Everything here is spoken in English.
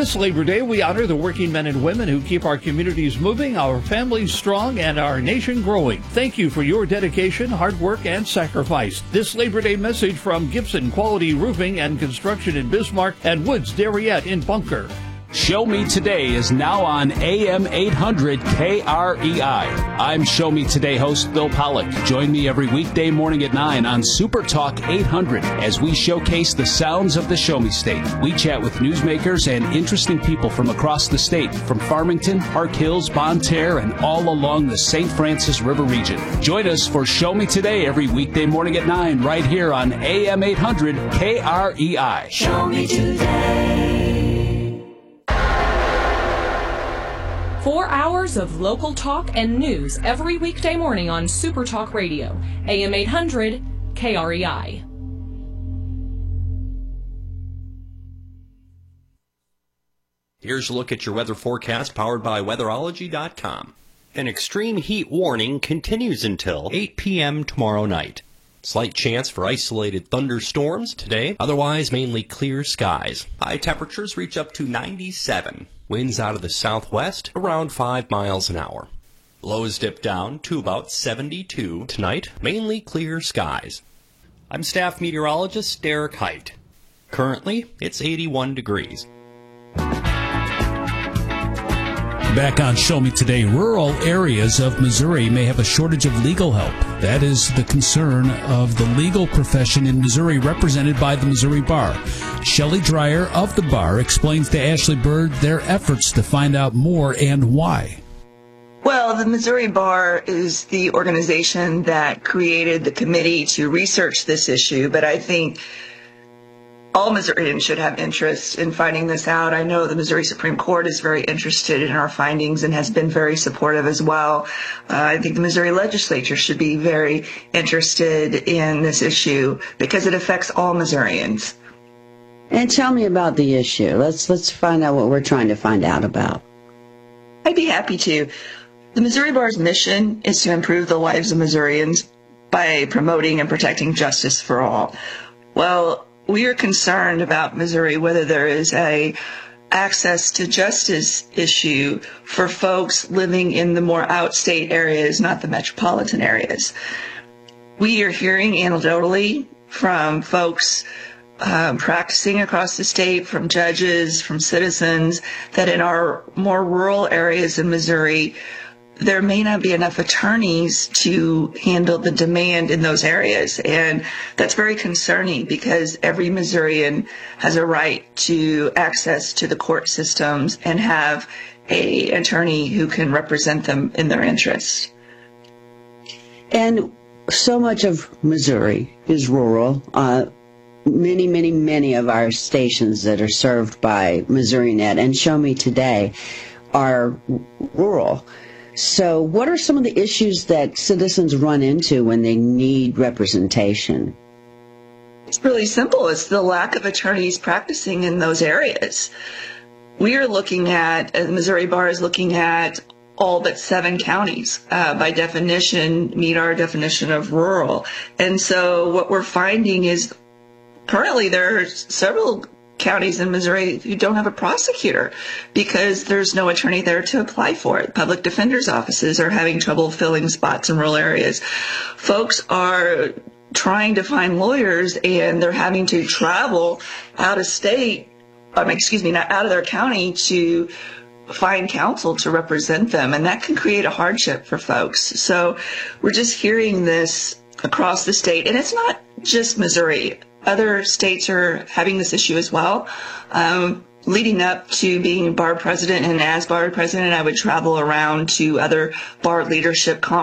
This Labor Day, we honor the working men and women who keep our communities moving, our families strong, and our nation growing. Thank you for your dedication, hard work, and sacrifice. This Labor Day message from Gibson Quality Roofing and Construction in Bismarck and Woods Darriette in Bunker. Show Me Today is now on AM 800 KREI. I'm Show Me Today host Bill Pollock. Join me every weekday morning at 9 on Super Talk 800 as we showcase the sounds of the Show Me State. We chat with newsmakers and interesting people from across the state, from Farmington, Park Hills, Bonne Terre, and all along the St. Francis River region. Join us for Show Me Today every weekday morning at 9 right here on AM 800 KREI. Show Me Today. 4 hours of local talk and news every weekday morning on Super Talk Radio, AM 800 KREI. Here's a look at your weather forecast powered by weatherology.com. An extreme heat warning continues until 8 p.m. tomorrow night. Slight chance for isolated thunderstorms today, otherwise mainly clear skies. High temperatures reach up to 97. Winds out of the southwest around 5 miles an hour. Lows dip down to about 72 tonight, mainly clear skies. I'm staff meteorologist Derek Height. Currently, it's 81 degrees. Back on Show Me Today, rural areas of Missouri may have a shortage of legal help. That is the concern of the legal profession in Missouri, represented by the Missouri Bar. Shelley Dreyer of the Bar explains to Ashley Bird their efforts to find out more and why. Well, the Missouri Bar is the organization that created the committee to research this issue, but I think all Missourians should have interest in finding this out. I know the Missouri Supreme Court is very interested in our findings and has been very supportive as well. I think the Missouri legislature should be very interested in this issue because it affects all Missourians. And tell me about the issue. Let's find out what we're trying to find out about. I'd be happy to. The Missouri Bar's mission is to improve the lives of Missourians by promoting and protecting justice for all. Well, we are concerned about Missouri, whether there is a access to justice issue for folks living in the more outstate areas, not the metropolitan areas. We are hearing anecdotally from folks practicing across the state, from judges, from citizens, that in our more rural areas in Missouri, there may not be enough attorneys to handle the demand in those areas. And that's very concerning because every Missourian has a right to access to the court systems and have an attorney who can represent them in their interests. And so much of Missouri is rural. Many of our stations that are served by MissouriNet and Show Me Today are rural. So what are some of the issues that citizens run into when they need representation? It's really simple. It's the lack of attorneys practicing in those areas. We are looking at, the Missouri Bar is looking at all but 7 counties, by definition, meet our definition of rural. And so what we're finding is currently there are several counties in Missouri who don't have a prosecutor because there's no attorney there to apply for it. Public defender's offices are having trouble filling spots in rural areas. Folks are trying to find lawyers and they're having to travel out of state, not out of their county to find counsel to represent them. And that can create a hardship for folks. So we're just hearing this across the state. And it's not just Missouri. Other states are having this issue as well. Leading up to being bar president and as bar president, I would travel around to other bar leadership conferences